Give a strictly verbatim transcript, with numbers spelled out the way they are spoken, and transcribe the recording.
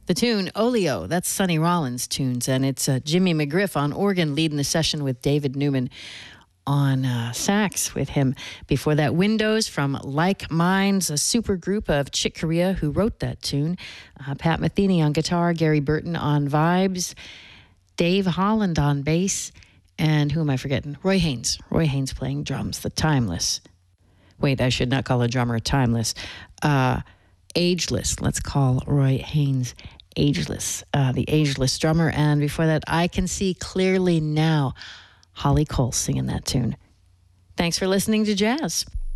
The tune, Oleo, that's Sonny Rollins' tunes, and it's uh, Jimmy McGriff on organ leading the session with David Newman on uh, sax with him. Before that, Windows from Like Minds, a super group of Chick Corea who wrote that tune. Uh, Pat Metheny on guitar, Gary Burton on vibes, Dave Holland on bass, and who am I forgetting? Roy Haynes. Roy Haynes playing drums, the timeless. Wait, I should not call a drummer timeless. Uh, ageless. Let's call Roy Haynes ageless. Uh, the ageless drummer. And before that, I Can See Clearly Now. Holly Cole singing that tune. Thanks for listening to Jazz.